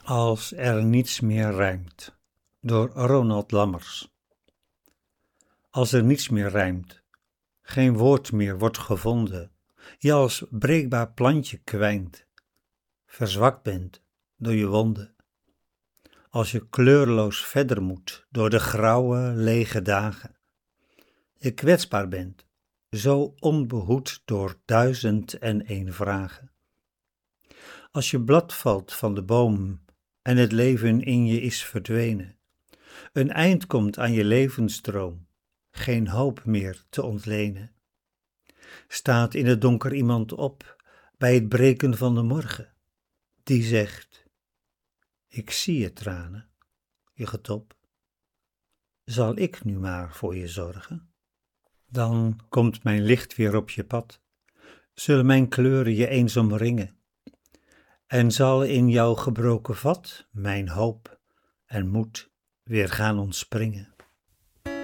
Als er niets meer rijmt, door Ronald Lammers. Als er niets meer rijmt, geen woord meer wordt gevonden, je als breekbaar plantje kwijnt, verzwakt bent door je wonden. Als je kleurloos verder moet door de grauwe, lege dagen, je kwetsbaar bent, zo onbehoed door 1001 vragen. Als je blad valt van de boom en het leven in je is verdwenen, een eind komt aan je levensdroom, geen hoop meer te ontlenen. Staat in het donker iemand op bij het breken van de morgen, die zegt: ik zie je tranen, je getop, zal ik nu maar voor je zorgen? Dan komt mijn licht weer op je pad, zullen mijn kleuren je eens omringen, en zal in jouw gebroken vat mijn hoop en moed weer gaan ontspringen.